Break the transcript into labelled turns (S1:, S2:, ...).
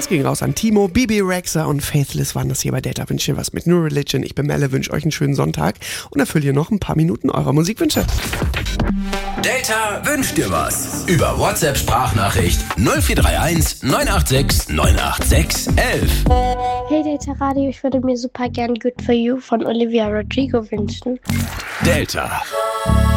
S1: Das ging raus an Timo, Bibi Rexha und Faithless waren das hier bei Delta. Wünsche dir was mit New Religion. Ich bin Melle, wünsche euch einen schönen Sonntag und erfülle hier noch ein paar Minuten eurer Musikwünsche.
S2: Delta wünscht dir was. Über WhatsApp-Sprachnachricht 0431 986 986 11.
S3: Hey Delta Radio, ich würde mir super gern Good For You von Olivia Rodrigo wünschen.
S2: Delta.